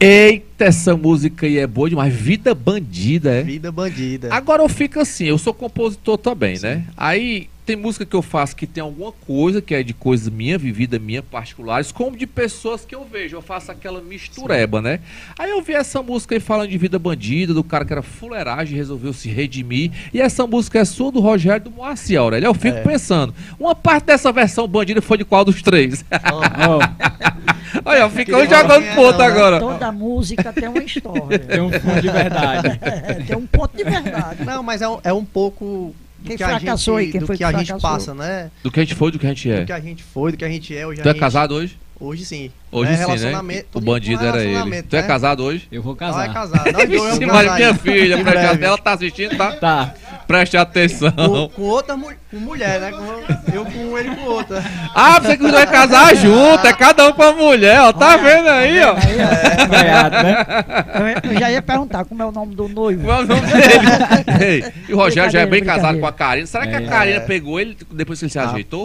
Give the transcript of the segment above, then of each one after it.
Eita, essa música aí é boa demais. Vida Bandida, é? Vida Bandida. Agora eu fico assim, eu sou compositor também, né? Aí tem música que eu faço que tem alguma coisa que é de coisa minha, vivida minha, particulares, como de pessoas que eu vejo. Eu faço aquela mistureba, né? Aí eu vi essa música aí falando de vida bandida, do cara que era fuleiragem, resolveu se redimir. E essa música é sua, do Rogério e do Moacir, Aurélio. Eu fico pensando, uma parte dessa versão bandida foi de qual dos três? Olha, fica um jogando ponto agora. Toda música tem uma história. Tem um fundo de verdade. Tem um ponto de verdade. Não, mas é um pouco Quem fracassou aí? Quem do foi que que a gente fracassou? passa, né? Do que a gente foi, do que a gente é. Do que a gente foi, do que a gente é. Hoje Tu é casado hoje? Hoje sim. Hoje sim, né? Relacionamento, O bandido era ele. Tu é casado hoje? Eu vou Ela é casar. casada. Nós dois vamos Vixe, casar Maria, minha aí. filha, Em preste breve. atenção. Ela tá assistindo, tá? Tá. Preste atenção. Com outra com mulher, né? Eu com ele com outra. Ah, você que vai casar junto, é cada um com a mulher, ó. Tá vendo aí, ó? Ganhado, né? Eu já ia perguntar como é o nome do noivo. Qual é o nome dele? Ei, e o Rogério já é bem Brincadeira, casado com a Karina. Será que a É. Karina pegou ele depois que ele se ajeitou?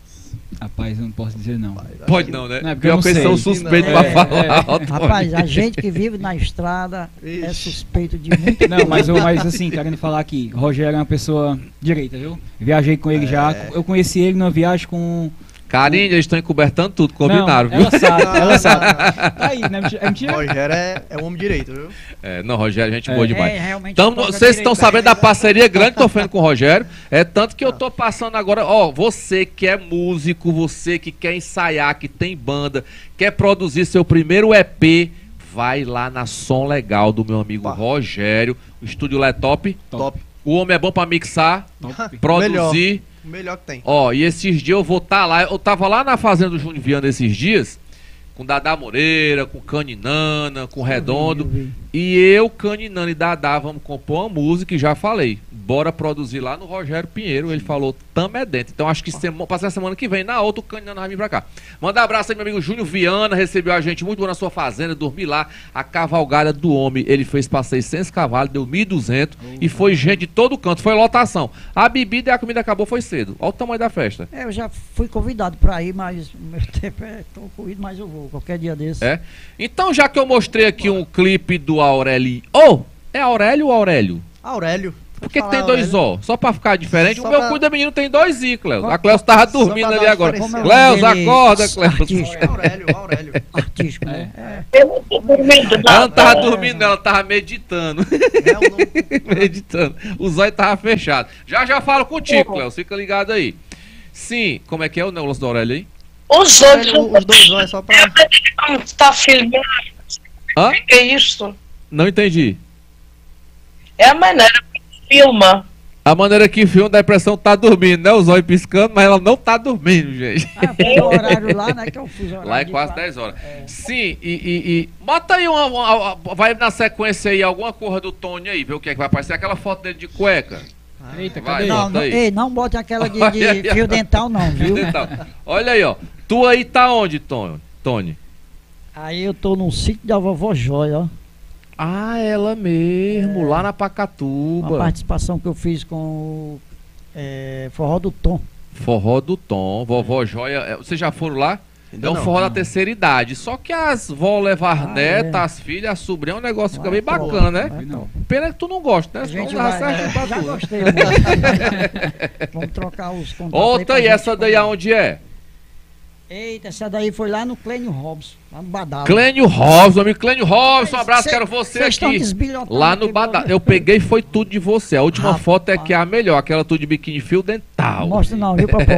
Rapaz, eu não posso dizer não. Pode não, né? Não, é porque eu Pior não que eles sei. são suspeitos Não, pra falar. ó, Tony. Rapaz, a gente que vive na estrada é Ixi. suspeito de muito. Não, mas assim, querendo falar aqui, Rogério é uma pessoa direita, viu? Viajei com ele já. Eu conheci ele numa viagem com... Karina, eles estão encobertando tudo, combinaram, não, viu? ela sabe, Não, ela não, sabe. Tá aí, né? É mentira? Rogério é um homem direito, viu? É, não, Rogério, gente boa demais. realmente. Então, toca vocês estão direito. sabendo da parceria grande que tô fazendo com o Rogério. É tanto que eu tô passando agora, ó, você que é músico, você que quer ensaiar, que tem banda, quer produzir seu primeiro EP, vai lá na Som Legal do meu amigo Opa. Rogério. O estúdio lá é top. Top. O homem é bom pra mixar, Top. produzir. O melhor que tem. Ó, e esses dias eu vou estar lá. Eu tava lá na fazenda do Júnior Viana esses dias, com Dadá Moreira, com Caninana, com Redondo. Eu vi. E eu, Caninana e Dadá vamos compor uma música e já falei. Bora produzir lá no Rogério Pinheiro. Ele falou, tamo é dentro. Então acho que passar a semana que vem, na outra, o Caninana vai vir pra cá. Manda um abraço aí, meu amigo Júnior Viana. Recebeu a gente muito bom na sua fazenda. Dormi lá. A cavalgada do homem. Ele fez pra 600 cavalos, deu 1.200. E foi gente de todo canto. Foi lotação. A bebida e a comida acabou, foi cedo. Olha o tamanho da festa. Eu já fui convidado pra ir, mas o meu tempo é tão corrido, mas eu vou. Qualquer dia desse. É? Então, já que eu mostrei aqui um clipe do Aurélio. Oh, é Aurélio ou Aurélio? Aurélio. Por que tem dois O? Só pra ficar diferente? Só O meu pra- cuida menino tem dois I, Cleus. A Cleus tava Só dormindo pra ali dar agora. diferença. Cleus, Dele acorda, Cleus. artístico. Aurélio. Artístico, né? É. Ela não tava dormindo, ela tava meditando. É o nome. Meditando. O zóio tava fechado. Já já falo contigo, Cleus. Fica ligado aí. Sim, como é que é o negócio do Aurélio aí? Os outros Os dois olhos só pra... como está filmando. Hã? O que é isto? Não entendi. É a maneira que filma. A maneira que filma dá a impressão que tá dormindo, né? O zóio piscando, mas ela não tá dormindo, gente. Ah, foi o horário lá, né? Que eu fiz horário. Lá é de quase lá. 10 horas. Sim, bota aí vai na sequência aí alguma coisa do Tony aí, ver o que é que vai aparecer. Aquela foto dele de cueca. Eita, Vai, cadê? não. Não, Bota não, aí. ei, não bote aquela de Olha aí, fio dental, não, viu? Então, olha aí, ó. Tu aí tá onde, Tony? Aí eu tô num sítio da vovó Jóia, ó. Ah, ela mesmo, lá na Uma Pacatuba. participação que eu fiz com o Forró do Tom. Forró do Tom, vovó Joia. Vocês já foram lá? Ainda É um não. forró da terceira idade. Só que as vó levar neta, é. as filhas, as sobrinhas, é um negócio que fica Vai bem top, bacana, né? vai top. Pena que tu não gosta, né? A Senão gente dava vai, certinho pra já tu, né? gostei. Amor. Vamos trocar os contatos. Outra pra aí, gente essa daí combinar. aonde é? Eita, essa daí foi lá no Clênio Robson, lá no Badalo. Clênio Robson, amigo Clênio Robson, um abraço, Cê- quero você Vocês estão aqui. desbilhotando Lá no aqui, Badal. meu. Eu peguei e foi tudo de você. A última Rapaz. foto é que é a melhor, aquela tudo de biquíni fio dental. Não mostra não, viu, Popó?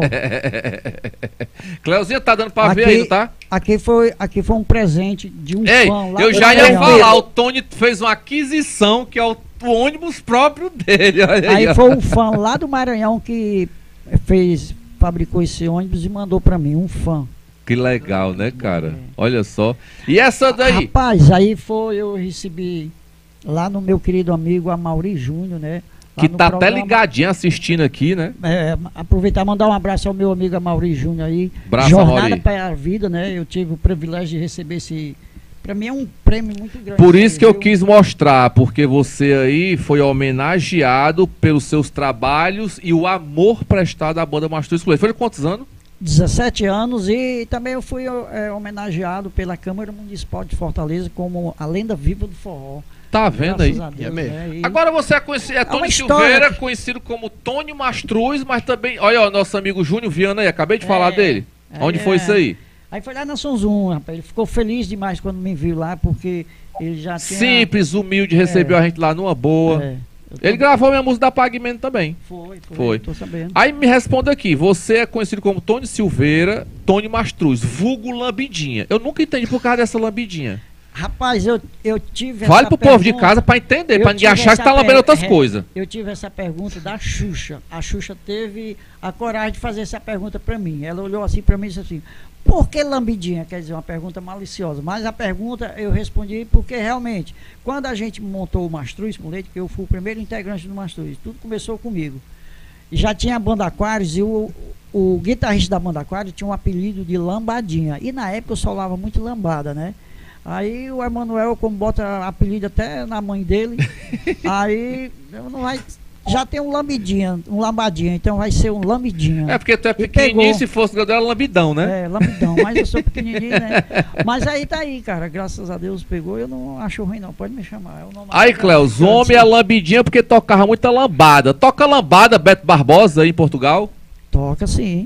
Cleuzinha tá dando pra ver aí, não tá? Aqui foi um presente de um Ei, fã lá eu do já ia Maranhão. falar, o Tony fez uma aquisição que é o ônibus próprio dele. Olha aí, Aí ó. foi um fã lá do Maranhão que fabricou esse ônibus e mandou pra mim, um fã. Que legal, né, cara? Olha só. E essa daí? Rapaz, aí eu recebi lá no meu querido amigo Amaury Júnior, né? Lá Que no tá até programa. ligadinho assistindo aqui, né? Aproveitar e mandar um abraço ao meu amigo Amaury Júnior aí. Abraço, Jornada Amaury. para a Vida, né? Eu tive o privilégio de receber esse... Pra mim é um prêmio muito grande. Por isso que eu viu? quis mostrar, porque você aí foi homenageado pelos seus trabalhos e o amor prestado à banda Mastur Escolher. Foi de quantos anos? 17 anos e também eu fui homenageado pela Câmara Municipal de Fortaleza como a lenda viva do forró. Tá vendo aí? Graças a Deus, né? E Agora você é conhecido, é Tony história Silveira, que- conhecido como Tônio Mastruz, mas também, olha, ó, nosso amigo Júnior Viana aí, acabei de falar dele. Onde foi isso aí? Aí foi lá na São Zoom, rapaz. Ele ficou feliz demais quando me viu lá, porque ele já tinha... Simples, humilde, recebeu a gente lá numa boa. Ele gravou minha música da Pague Menos também. Foi. Tô sabendo. Aí me responda aqui, você é conhecido como Tony Silveira, Tony Mastruz, vulgo lambidinha. Eu nunca entendi por causa dessa lambidinha. Rapaz, eu tive Fale essa pro povo de pergunta- casa pra entender, eu pra ninguém tive achar que essa tá lambendo outras per- coisas. Eu tive essa pergunta da Xuxa. A Xuxa teve a coragem de fazer essa pergunta pra mim. Ela olhou assim pra mim e disse assim: por que lambidinha? Quer dizer, uma pergunta maliciosa. Mas a pergunta eu respondi porque realmente, quando a gente montou o Mastruz com Leite, que eu fui o primeiro integrante do Mastruz, tudo começou comigo. E já tinha a Banda Aquários e o guitarrista da Banda Aquários tinha um apelido de Lambadinha. E na época eu solava muito lambada, né? Aí o Emanuel, como bota apelido até na mãe dele, aí não vai, já tem um lambadinha, então vai ser um lambidinha. É porque tu é E pequenininho, pegou. se fosse grande era lambidão, né? É, lambidão, mas eu sou pequenininho, né? Mas aí tá aí, cara, graças a Deus pegou, eu não acho ruim não, pode me chamar. É o nome Aí, Cleus, o homem é lambidinha porque tocava muita lambada. Toca lambada, Beto Barbosa, aí em Portugal? Toca sim.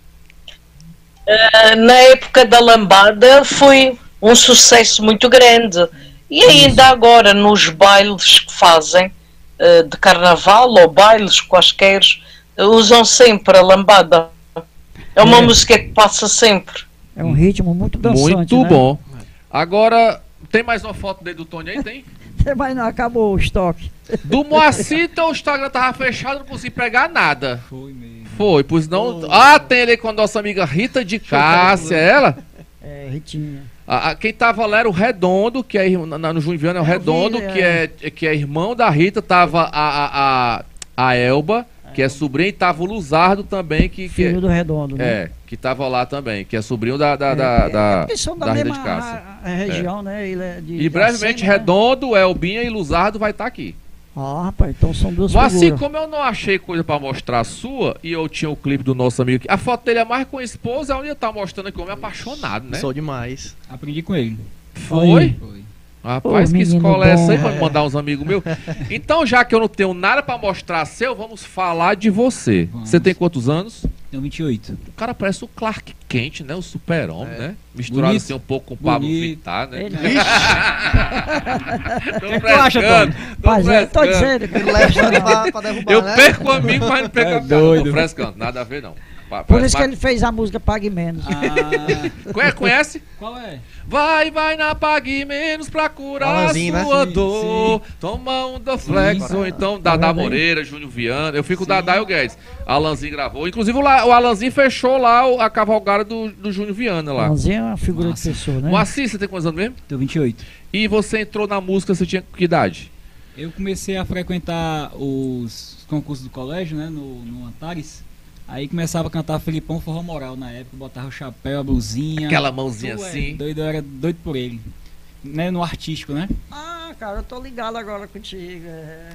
Na época da lambada foi um sucesso muito grande. E ainda agora nos bailes que fazem de carnaval ou bailes quaisquer, usam sempre a lambada. É uma música que passa sempre. É um ritmo muito dançante, Muito né? bom. Agora, tem mais uma foto dele do Tony aí? Tem? Mas não acabou o estoque. Do Moacir, então o Instagram tava fechado, não consegui pegar nada. Foi mesmo. Foi, pois não. Ah, tem ele aí com a nossa amiga Rita de Cássia, ela? É, Ritinha. Quem tava lá era o Redondo, que é no Júnior Viana é o Redondo, que é irmão da Rita, tava a Elba, que é sobrinha, e tava o Luzardo também, Filho do Redondo, né? que tava lá também, que é sobrinho da Eles são da Rita mesma de Cássia. região, né? Ele é de E brevemente Iracema, né? Redondo, Elbinha e Luzardo vai estar aqui. Ah, rapaz, então são duas Mas assim, figuras. como eu não achei coisa pra mostrar a sua, e eu tinha o clipe do nosso amigo aqui, a foto dele é mais com a esposa, é onde ele tá mostrando aqui, homem apaixonado, né? Sou demais. Aprendi com ele. Foi? Foi. Rapaz, Ô, que menino escola é essa aí bom. pra me mandar uns amigos meus? Então, já que eu não tenho nada pra mostrar seu, vamos falar de você. Vamos. Você tem quantos anos? Tenho 28. O cara parece o Clark Kent, né? O super-homem, né? Misturado Bonito. assim um pouco com o Pablo Bonito. Vittar, né? Ele- Tô que tu acha, frescando, tô Mas eu tô frescando. dizendo que Ele leva pra derrubar, Eu né? perco o amigo, mas não perco a cara. doido. Tô frescando, nada a ver não. Por isso que ele fez a música Pague Menos. Conhece? Qual é? Vai na Pague Menos pra curar Alanzinho, a né? sua Sim, dor. Toma um Doflex, Sim. ou então Dadá vendo aí? Moreira, Júnior Viana. Eu fico com o Dadá e o Guedes. Alanzinho gravou. Inclusive o Alanzinho fechou lá a cavalgada do Júnior Viana lá. Alanzinho é uma figura Nossa. de pessoa, né? Moacir, você tem quantos anos mesmo? Tenho 28. E você entrou na música, você tinha que idade? Eu comecei a frequentar os concursos do colégio, né? No Antares. Aí começava a cantar Felipão Forró Moral na época, botava o chapéu, a blusinha. Aquela mãozinha Tu é assim. doido, eu era doido por ele. Né, no artístico, né? Ah, cara, eu tô ligado agora contigo.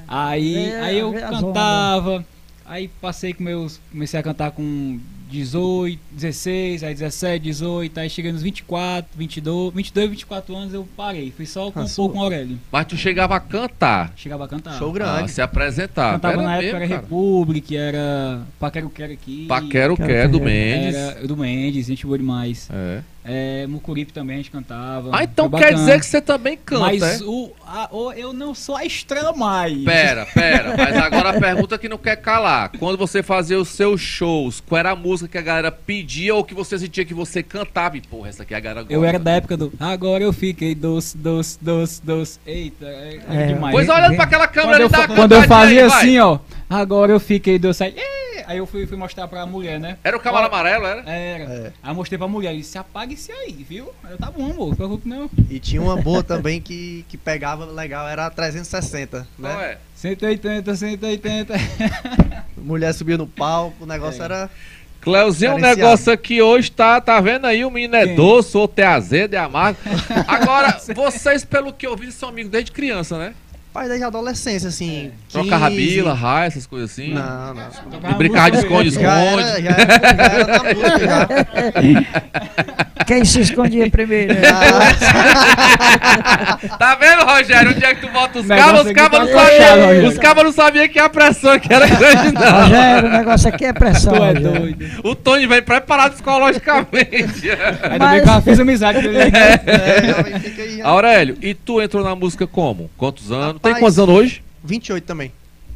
Aí eu vê as cantava, aí comecei a cantar com 18, 16, aí 17, 18, aí cheguei nos 24, 22, 24 anos eu parei, fui só compor com o Aurélio. Mas tu chegava a cantar. Chegava a cantar. Show Ah, grande. se apresentar. Cantava na época, mesmo, era cara. Republic, era Paquero Quero aqui. Paquero Quero Quer, do Quer. Mendes. Era do Mendes, gente boa demais. É. Mucuripe também a gente cantava. Ah, então Foi quer bacana. dizer que você também canta, Mas é? eu não sou a estrela mais. Pera, mas agora a pergunta que não quer calar. Quando você fazia os seus shows, qual era a música que a galera pedia ou que você sentia que você cantava? E porra, essa aqui a galera gosta. Eu era da época do agora eu fiquei doce, doce, doce, doce. Eita, é demais. Pois olhando pra aquela câmera ali, dá uma Quando eu cantadinha fazia aí, vai. assim, ó, agora eu fiquei doce. Aí eu fui mostrar pra mulher, né? Era o cavalo amarelo, era? Era. Aí eu mostrei pra mulher, e disse, apaga isso aí, viu? Aí eu, tá bom, amor, não preocupe não. E tinha uma boa também que pegava legal, era a 360, né? Não é? 180, 180. Mulher subia no palco, o negócio era... Cleuzinho, o Diferenciado. negócio aqui hoje tá vendo aí? O menino é Quem? doce, outro é azedo, é amargo. Agora, vocês, pelo que eu vi, são amigos desde criança, né? Rapaz, desde a adolescência, assim. Trocar 15. rabila, raia, essas coisas assim. Não, não. E brincar de esconde-esconde. Já era na música, já. Quem se escondia primeiro? Tá vendo, Rogério? Onde é que tu bota os Negócio cabos? Os aqui cabos tá não fechado, sabiam. Rogério. Os cabos não sabiam que a pressão que era grande, não. Rogério, o negócio aqui é pressão. Tu é Rogério. doido. O Tony vem preparado psicologicamente. Ainda bem que eu fiz amizade com ele. já fica aí, já. Aurélio, e tu entrou na música como? Quantos anos? Tem Rapaz, quantos anos hoje? 28 também.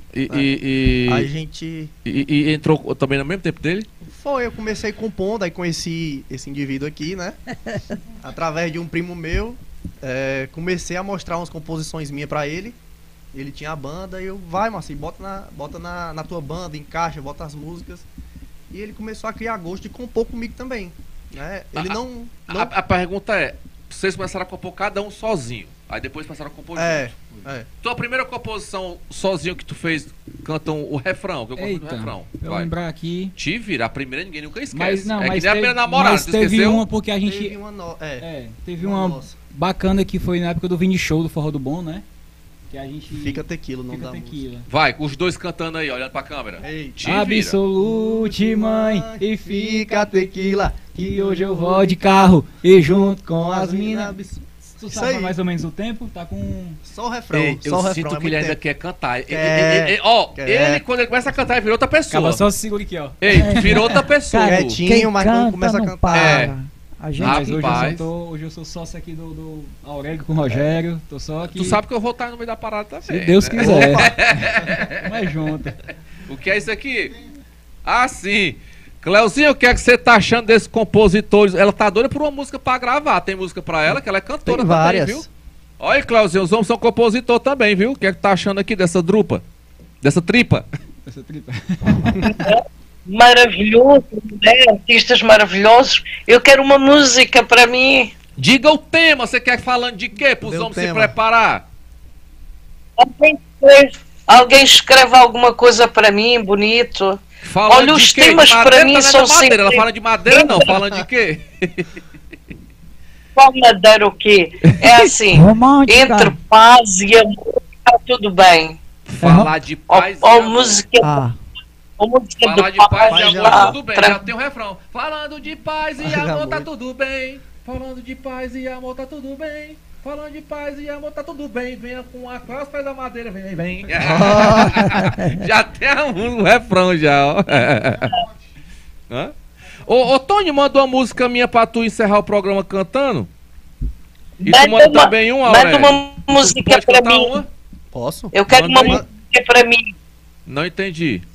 E A gente... entrou também no mesmo tempo dele? Eu comecei compondo, aí conheci esse indivíduo aqui, né? Através de um primo meu, comecei a mostrar umas composições minhas pra ele. Ele tinha a banda e eu, vai, Marcinho, bota na tua banda, encaixa, bota as músicas. E ele começou a criar gosto de compor comigo também, né? Ele não... A pergunta é, vocês começaram a compor cada um sozinho, aí depois passaram a compor junto. Tua primeira composição sozinho que tu fez, cantam o refrão, que eu gosto do Eita, refrão. eu Vai. lembrar aqui. Te vira, a primeira ninguém nunca esquece. Mas não, é mas que nem a teve, primeira namorada, mas tu teve esqueceu? uma porque a gente... Teve uma teve uma uma nossa. bacana que foi na época do Vini Show do Forró do Bom, né? Que a gente... Fica Tequila, não Fica dá tequila. Vai, os dois cantando aí, olhando pra câmera. Ei, Te vira. Absolute, mãe, e fica tequila, que hoje eu vou de carro e junto com as minas. Tu Isso sabe aí. mais ou menos o tempo? Tá com... Só o refrão, Ei, só eu o refrão. sinto é que muito ele ainda tempo. quer cantar. Quer. Ele, quando ele começa a cantar, ele virou outra pessoa. Acaba só segura aqui, ó. Ei, virou outra pessoa. Cara, Quietinho, quem mas quando canta começa a não cantar. para. É. A gente Mas Rapaz. hoje eu sou sócio aqui do Aurélio com o Rogério. Tô só aqui. Tu sabe que eu vou estar no meio da parada também. Se Deus né? quiser. Mas junto. O que é isso aqui? Ah, sim. Cleuzinho, o que é que você tá achando desses compositores? Ela tá doida por uma música pra gravar. Tem música pra ela, que ela é cantora Tem também, várias. viu? Olha aí, Cleuzinho, os homens são compositor também, viu? O que é que tá achando aqui dessa drupa? Dessa tripa? Essa tripa. Maravilhoso, né? Artistas maravilhosos. Eu quero uma música para mim. Diga o tema, você quer falando de quê? Pros Dê o homens se tema. preparar. Alguém escreve alguma coisa para mim, bonito. Falando Olha, os de quê? temas De para madeira, mim não é são da madeira. Ela sempre- fala de madeira, não. Falando de quê? Qual madeira o quê? É assim, romântica. entre paz e amor, está tudo bem. Falar de paz e Ou amor. música, Ah, ou música Falar de de paz e paz e amor, tá tudo bem. Já tem um refrão. Falando de paz e amor, tá tudo bem. Falando de paz e amor, tá tudo bem. Falando de paz e amor, tá tudo bem. Venha com a cruz, faz da madeira, vem, vem. Já tem um refrão já, ó. Hã? Ô, Tony, manda uma música minha pra tu encerrar o programa cantando. E tu manda também uma, manda Aurélio. uma música Pode para cantar mim. uma? Posso? Eu quero Manda uma aí. música para mim. Não entendi.